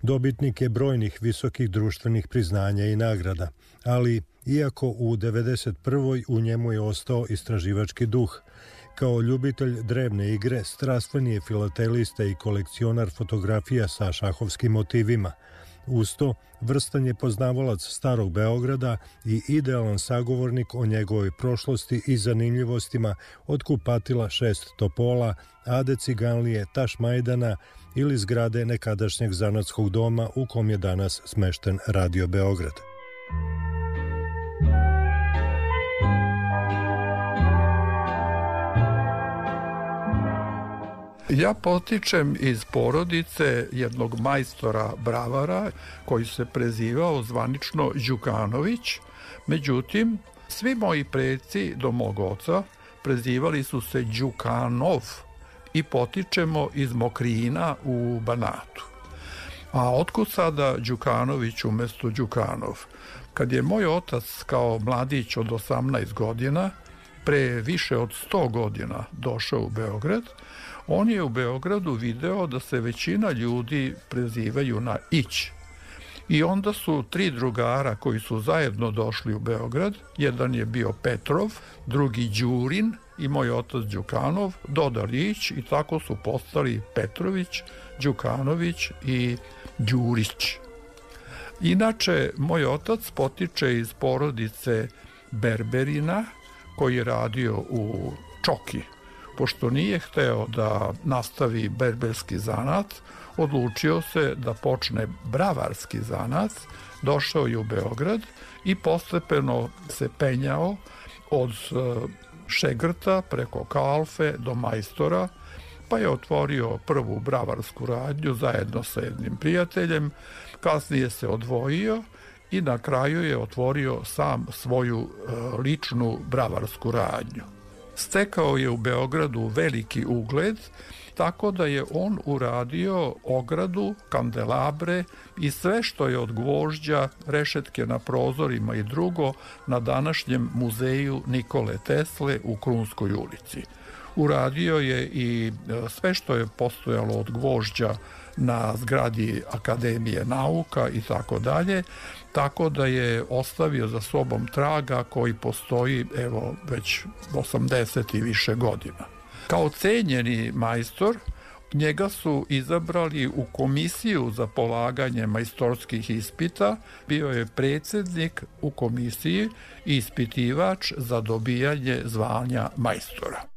Dobitnik je brojnih visokih društvenih priznanja i nagrada, ali iako u 91. u njemu je ostao istraživački duh. Kao ljubitelj drevne igre, strastveni je filatelista i kolekcionar fotografija sa šahovskim motivima. Uz to, vrstan je poznavalac starog Beograda i idealan sagovornik o njegovoj prošlosti i zanimljivostima od kupatila Šest topola, Ade Ciganlije, Tašmajdana ili zgrade nekadašnjeg zanatskog doma u kom je danas smešten Radio Beograd. Ja potičem iz porodice jednog majstora bravara koji se prezivao zvanično Đukanović, međutim svi moji preci do mog oca prezivali su se Đukanov i potičemo iz Mokrina u Banatu. A otkud sada Đukanović umesto Đukanov? Kad je moj otac kao mladić od 18 godina pre više od 100 godina došao u Beograd, on je u Beogradu video da se većina ljudi prezivaju na Ić. I onda su tri drugara koji su zajedno došli u Beograd, jedan je bio Petrov, drugi Đurin i moj otac Đukanov, dodali Ić i tako su postali Petrović, Đukanović i Đurić. Inače, moj otac potiče iz porodice berberina koji je radio u Čoki. Pošto nije hteo da nastavi berberski zanat, odlučio se da počne bravarski zanat, došao je u Beograd i postepeno se penjao od šegrta preko kalfe do majstora, pa je otvorio prvu bravarsku radnju zajedno sa jednim prijateljem, kasnije se odvojio i na kraju je otvorio sam svoju ličnu bravarsku radnju. Stekao je u Beogradu veliki ugled, tako da je on uradio ogradu, kandelabre i sve što je od gvožđa, rešetke na prozorima i drugo na današnjem muzeju Nikole Tesle u Krunskoj ulici. Uradio je i sve što je postojalo od gvožđa na zgradi Akademije nauka i tako dalje, tako da je ostavio za sobom traga koji postoji evo već 80 i više godina. Kao cenjeni majstor, njega su izabrali u komisiju za polaganje majstorskih ispita, bio je predsjednik u komisiji i ispitivač za dobijanje zvanja majstora.